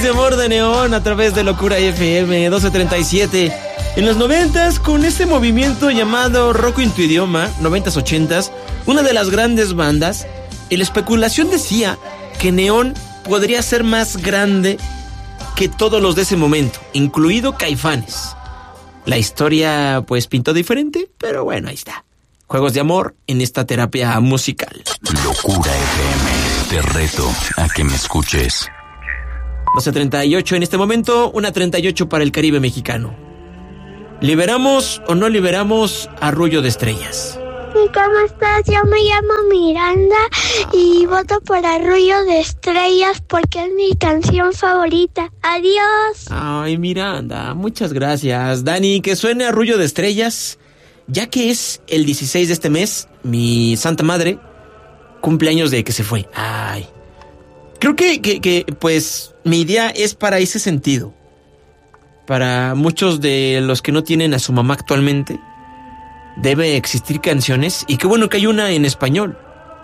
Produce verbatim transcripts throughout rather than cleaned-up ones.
Juegos de Amor de Neón a través de Locura F M doce treinta y siete. En los noventas, con este movimiento llamado Rock en tu idioma, noventas, ochentas, una de las grandes bandas, y la especulación decía que Neón podría ser más grande que todos los de ese momento, incluido Caifanes. La historia pues pintó diferente, pero bueno, ahí está. Juegos de Amor en esta terapia musical. Locura F M, te reto a que me escuches. doce treinta y ocho en este momento, una treinta y ocho para el Caribe mexicano. ¿Liberamos o no liberamos Arrullo de Estrellas? ¿Cómo estás? Yo me llamo Miranda y voto por Arrullo de Estrellas porque es mi canción favorita. Adiós. Ay, Miranda, muchas gracias. Dani, que suene Arrullo de Estrellas, ya que es el dieciséis de este mes, mi Santa Madre, cumpleaños de que se fue. Ay, creo que, que, que pues, mi idea es para ese sentido. Para muchos de los que no tienen a su mamá actualmente, debe existir canciones, y qué bueno que hay una en español.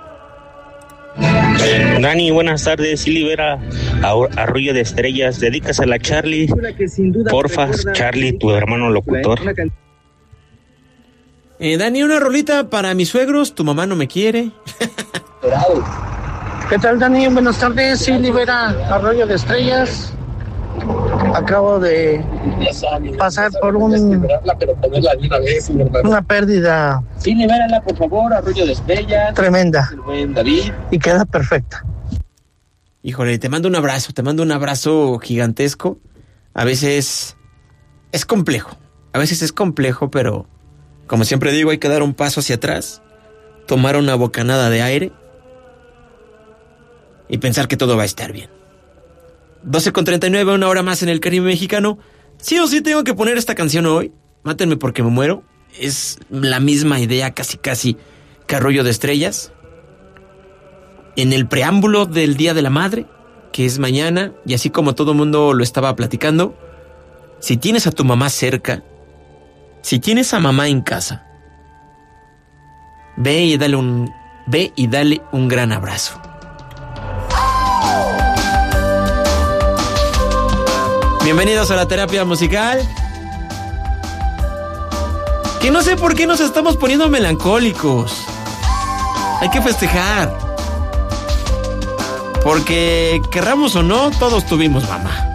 Dani, buenas tardes. Sí, libera a Arrullo de Estrellas. Dedícasela a Charlie. Porfa, Charlie, tu hermano locutor. Eh, Dani, una rolita para mis suegros. Tu mamá no me quiere. ¿Qué tal, Dani? Buenas tardes. Sí, libera Arrullo de Estrellas. Acabo de pasar por un una pérdida. Sí, libérala, por favor, Arrullo de Estrellas. Tremenda. El buen David. Y queda perfecta. Híjole, te mando un abrazo, te mando un abrazo gigantesco. A veces es complejo, a veces es complejo, pero como siempre digo, hay que dar un paso hacia atrás, tomar una bocanada de aire y pensar que todo va a estar bien. doce con treinta y nueve, una hora más en el Caribe mexicano. Sí o sí tengo que poner esta canción hoy. Mátenme porque me muero. Es la misma idea casi casi que Arrullo de Estrellas. En el preámbulo del Día de la Madre, que es mañana, y así como todo el mundo lo estaba platicando, si tienes a tu mamá cerca, si tienes a mamá en casa, ve y dale un, ve y dale un gran abrazo. Bienvenidos a la terapia musical. Que no sé por qué nos estamos poniendo melancólicos. Hay que festejar. Porque, querramos o no, todos tuvimos mamá.